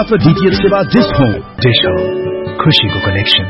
अथवा डीटीएच सेवा डिश हो खुशीको कनेक्सन।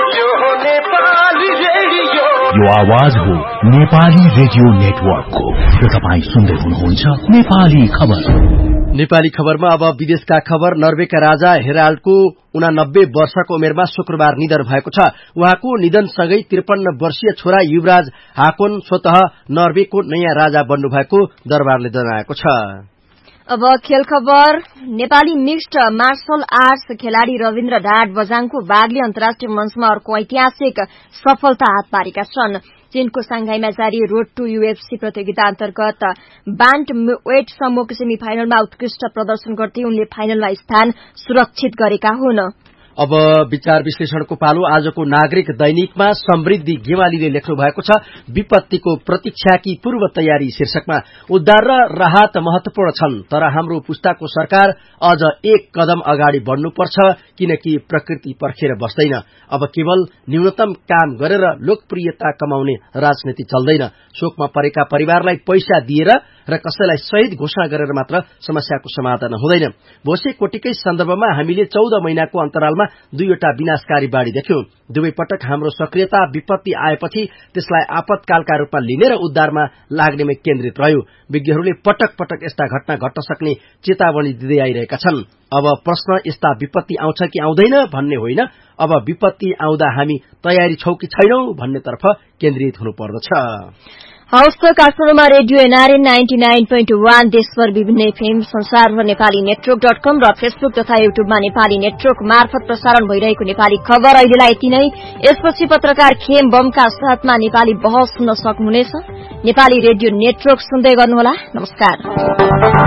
यो आवाज हो नेपाली रेडियो नेटवर्कको र तपाईं सुन्दै हुनुहुन्छ नेपाली खबर। नेपाली खबरमा अब विदेशका खबर। नर्वेका राजा हेराल्डको 89 वर्षको उमेरमा शुक्रबार निधन भएको छ। उहाँको निधनसँगै 53 वर्षीय छोरा युवराज हाकोन स्वतः नर्वेको नयाँ राजा बन्नुभएको दरबारले जनाएको छ। अब खेल खबर। नेपाली मिक्स्ड मार्शल आर्ट्स खेलाड़ी रविन्द्र ढाड बझाङको बागले अन्तर्राष्ट्रिय मञ्चमा अर्को ऐतिहासिक सफलता हात पारेका छन्। चीनको सांघाईमा जारी रोड टू यूएफसी प्रतियोगिता अन्तर्गत ब्यान्ट वेट समूहको सेमी फाइनलमा उत्कृष्ट प्रदर्शन गर्दै उनले फाइनलमा स्थान सुरक्षित गरेका हुन्। अब विचार विश्लेषणको पालो। आजको नागरिक दैनिकमा समृद्धि गेवालीले लेख्नु भएको छ, विपत्तिको प्रतीक्षाकी पूर्व तयारी शीर्षकमा उद्धार र राहत महत्वपूर्ण छन्, तर हाम्रो पुस्ताको सरकार अझ एक कदम अगाडि बढ्नुपर्छ, किनकि प्रकृति पर्खेर बस्दैन। अब केवल न्यूनतम काम गरेर लोकप्रियता कमाउने राजनीति चल्दैन। शोकमा परेका परिवारलाई पैसा दिएर र कसैलाई शहीद घोषणा गरेर मात्र समस्याको समाधान हुँदैन। भोसेकोटीकै सन्दर्भमा हामीले 14 महिनाको अन्तरालमा 2वटा विनाशकारी बाढ़ी देख्यौं। दुवै पटक हाम्रो सक्रियता विपत्ति आएपछि त्यसलाई आपतकालका रूपमा लिने र उद्धारमा लाग्नेमै केन्द्रित रह्यो। विज्ञहरूले पटक पटक यस्ता घटना घट्न सक्ने चेतावनी दिँदै आइरहेका छन्। अब प्रश्न यस्ता विपत्ति आउँछ कि आउँदैन भन्ने होइन, अब विपत्ति आउँदा हामी तयारी छौं कि छैनौं भन्नेतर्फ केन्द्रित हुनुपर्दछ। हवस् त काठमाडौँमा रेडियो एनआरएन 99.1 देशभर विभिन्न एफएम संसारभर नेपाली नेटवर्क.com र फेसबुक तथा युट्युबमा नेपाली नेटवर्क मार्फत प्रसारण भइरहेको नेपाली खबर अहिलेलाई यति नै। यसपछि पत्रकार खेम बमका साथमा नेपाली बहस सुन्न सक्नुहुनेछ। नेपाली रेडियो नेटवर्क सुन्दै गर्नुहोला। नमस्कार।